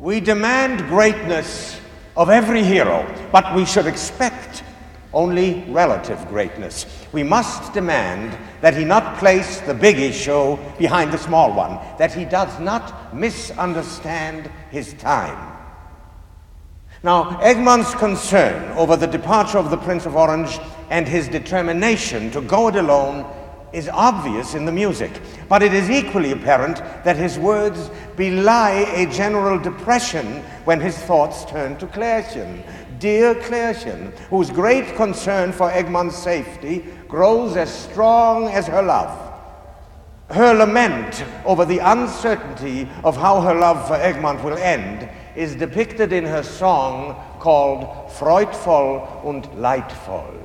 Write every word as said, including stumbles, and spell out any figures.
We demand greatness of every hero, but we should expect only relative greatness. We must demand that he not place the big issue behind the small one, that he does not misunderstand his time. Now, Egmont's concern over the departure of the Prince of Orange and his determination to go it alone is obvious in the music, but it is equally apparent that his words belie a general depression when his thoughts turn to Klärchen, dear Klärchen, whose great concern for Egmont's safety grows as strong as her love. Her lament over the uncertainty of how her love for Egmont will end is depicted in her song called Freudvoll und Leidvoll.